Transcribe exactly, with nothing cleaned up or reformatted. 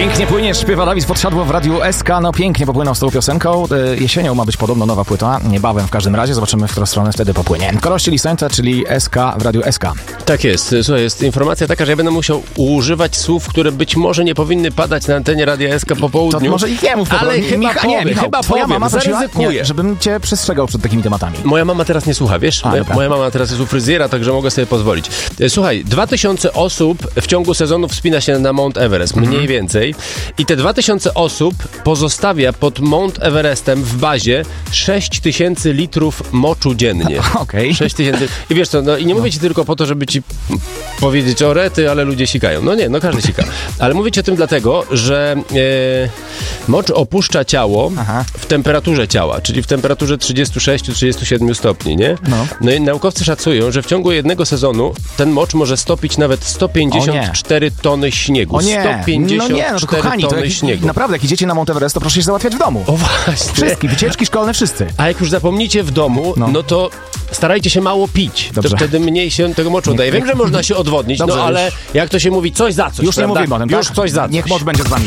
Pięknie płyniesz, śpiewa Dawid Podsiadło w Radiu S K. No pięknie popłynął z tą piosenką. Jesienią ma być podobno nowa płyta, niebawem w każdym razie. Zobaczymy, w którą stronę wtedy popłynie. Korościel i Słońce, czyli S K w Radiu S K. Tak jest. Słuchaj, jest informacja taka, że ja będę musiał używać słów, które być może nie powinny padać na antenie Radia S K po południu. To może ich nie mów. Ale Micha, chyba Micha, nie, powiem, Michał, chyba twoja powiem, mama prosiła, zaryzykuję. nie, żebym cię przestrzegał przed takimi tematami. Moja mama teraz nie słucha, wiesz? A, moja, dobra. moja mama teraz jest u fryzjera, także mogę sobie pozwolić. Słuchaj, dwa tysiące osób w ciągu sezonu wspina się na Mount Everest, mniej Mhm. więcej. I te dwa tysiące osób pozostawia pod Mount Everestem w bazie sześć tysięcy litrów moczu dziennie. Okej. sześć tysięcy. I wiesz co, no i nie mówię ci tylko po to, żeby ci powiedzieć o rety, ale ludzie sikają. No nie, no każdy sika. Ale mówię ci o tym dlatego, że e, mocz opuszcza ciało Aha. w temperaturze ciała, czyli w temperaturze trzydzieści sześć do trzydziestu siedmiu stopni, nie? No. No i naukowcy szacują, że w ciągu jednego sezonu ten mocz może stopić nawet sto pięćdziesiąt cztery tony śniegu. O nie, sto pięćdziesiąt cztery no nie, no to kochani, to tony jak, śniegu. naprawdę, jak idziecie na Mount Everest, to proszę się załatwiać w domu. O właśnie. Wszystkie, wycieczki szkolne, wszyscy. A jak już zapomnicie w domu, no, No. to starajcie się mało pić. Dobrze. To wtedy mniej się tego moczu daje. Wiem, że można się odwodnić, Dobrze, no ale już. jak to się mówi, coś za coś, Już nie prawda? mówimy o tym, Już tak? coś za coś. Niech mocz będzie z wami.